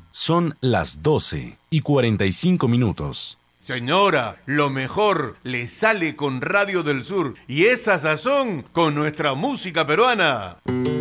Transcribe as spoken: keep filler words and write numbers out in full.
Son las doce y cuarenta y cinco minutos. Señora, lo mejor le sale con Radio del Sur y esa sazón con nuestra música peruana.